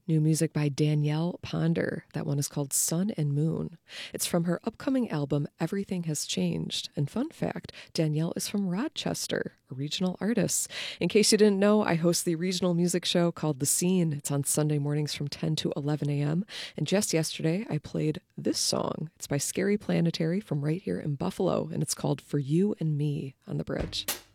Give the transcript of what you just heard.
New music by Danielle Ponder. That one is called Sun and Moon. It's from her upcoming album, Everything Has Changed. And fun fact, Danielle is from Rochester, a regional artist. In case you didn't know, I host the regional music show called The Scene. It's on Sunday mornings from 10 to 11 a.m. And just yesterday, I played this song. It's by Scary Planetary from right here in Buffalo, and it's called For You and Me on the Bridge.